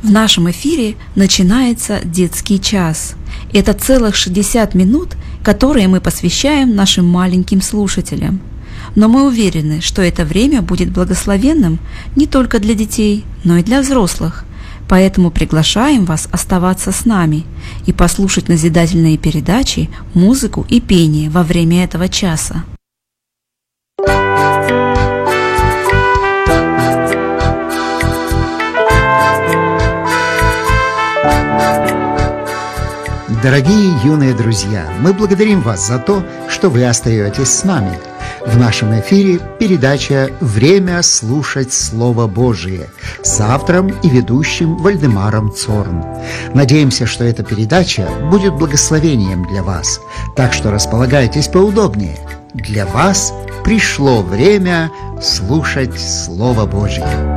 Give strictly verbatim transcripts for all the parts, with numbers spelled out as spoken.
В нашем эфире начинается детский час. Это целых шестьдесят минут, которые мы посвящаем нашим маленьким слушателям. Но мы уверены, что это время будет благословенным не только для детей, но и для взрослых. Поэтому приглашаем вас оставаться с нами и послушать назидательные передачи, музыку и пение во время этого часа. Дорогие юные друзья, мы благодарим вас за то, что вы остаетесь с нами. В нашем эфире передача «Время слушать Слово Божие» с автором и ведущим Вальдемаром Цорн. Надеемся, что эта передача будет благословением для вас, так что располагайтесь поудобнее. Для вас пришло время слушать Слово Божие.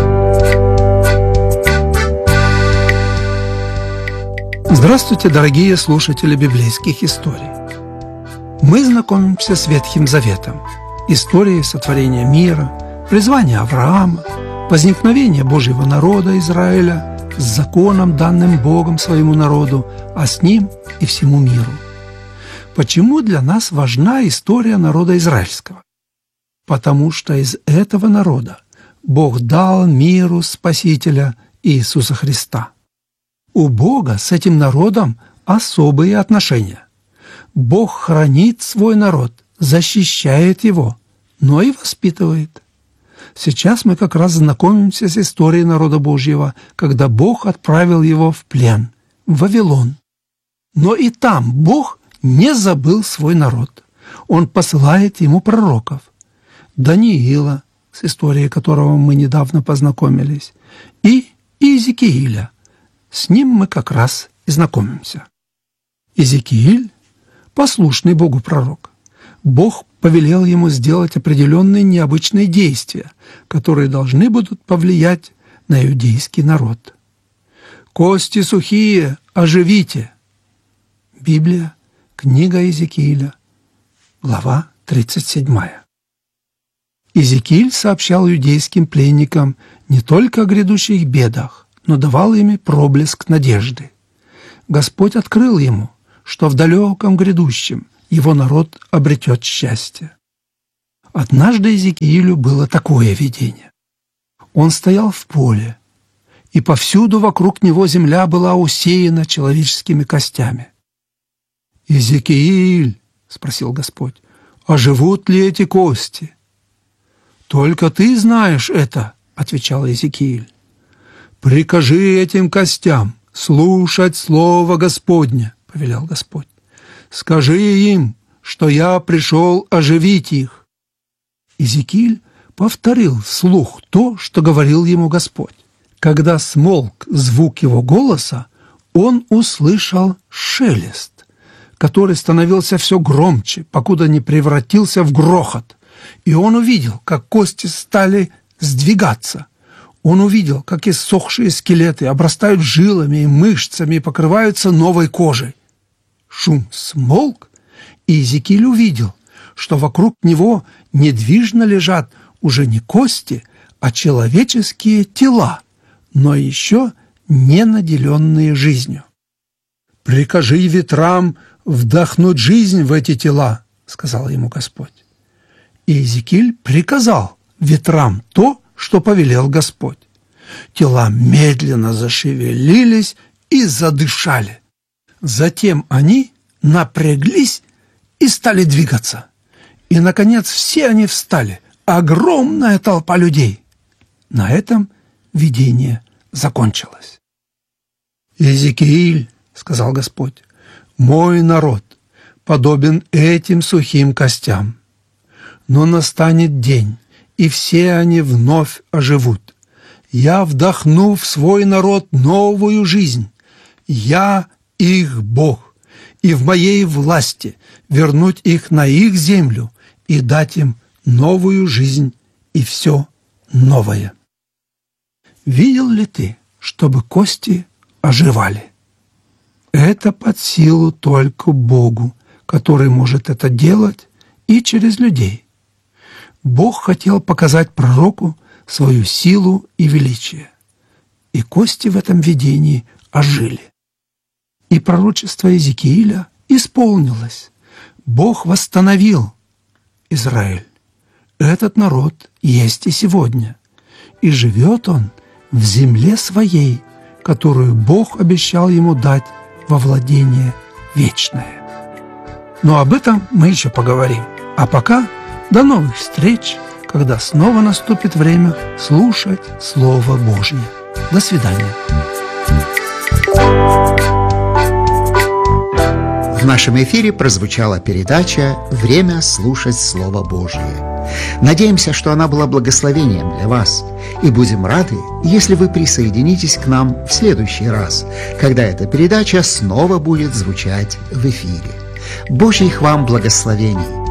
Здравствуйте, дорогие слушатели библейских историй. Мы знакомимся с Ветхим Заветом, историей сотворения мира, призвания Авраама, возникновения Божьего народа Израиля с законом, данным Богом своему народу, а с ним и всему миру. Почему для нас важна история народа израильского? Потому что из этого народа Бог дал миру Спасителя Иисуса Христа. У Бога с этим народом особые отношения. Бог хранит свой народ, защищает его, но и воспитывает. Сейчас мы как раз знакомимся с историей народа Божьего, когда Бог отправил его в плен, в Вавилон. Но и там Бог не забыл свой народ. Он посылает ему пророков. Даниила, с историей которого мы недавно познакомились, и Иезекииля. С ним мы как раз и знакомимся. Иезекииль – послушный Богу пророк. Бог повелел ему сделать определенные необычные действия, которые должны будут повлиять на иудейский народ. «Кости сухие, оживите!» Библия, книга Иезекииля, глава тридцать седьмая. Иезекииль сообщал иудейским пленникам не только о грядущих бедах, но давал им проблеск надежды. Господь открыл ему, что в далеком грядущем его народ обретет счастье. Однажды Иезекиилю было такое видение. Он стоял в поле, и повсюду вокруг него земля была усеяна человеческими костями. «Иезекииль, — спросил Господь, — а живут ли эти кости?» «Только ты знаешь это, — отвечал Иезекииль. «Прикажи этим костям слушать слово Господне, — повелел Господь. Скажи им, что я пришел оживить их». Иезекииль повторил вслух то, что говорил ему Господь. Когда смолк звук его голоса, он услышал шелест, который становился все громче, покуда не превратился в грохот, и он увидел, как кости стали сдвигаться. Он увидел, как иссохшие скелеты обрастают жилами и мышцами и покрываются новой кожей. Шум смолк, и Иезекииль увидел, что вокруг него недвижно лежат уже не кости, а человеческие тела, но еще не наделенные жизнью. «Прикажи ветрам вдохнуть жизнь в эти тела, — сказал ему Господь». И Иезекииль приказал ветрам то, что повелел Господь. Тела медленно зашевелились и задышали. Затем они напряглись и стали двигаться. И, наконец, все они встали. Огромная толпа людей. На этом видение закончилось. «Иезекииль, — сказал Господь, — мой народ подобен этим сухим костям. Но настанет день, и все они вновь оживут. Я вдохну в свой народ новую жизнь. Я их Бог, и в моей власти вернуть их на их землю и дать им новую жизнь и все новое». Видел ли ты, чтобы кости оживали? Это под силу только Богу, который может это делать и через людей. Бог хотел показать пророку свою силу и величие. и кости в этом видении ожили. И пророчество Иезекииля исполнилось. Бог восстановил Израиль. Этот народ есть и сегодня, и живет он в земле своей, которую Бог обещал ему дать во владение вечное. Но об этом мы еще поговорим. А пока до новых встреч, когда снова наступит время слушать Слово Божье. До свидания. В нашем эфире прозвучала передача «Время слушать Слово Божие». Надеемся, что она была благословением для вас, и будем рады, если вы присоединитесь к нам в следующий раз, когда эта передача снова будет звучать в эфире. Божьих вам благословений!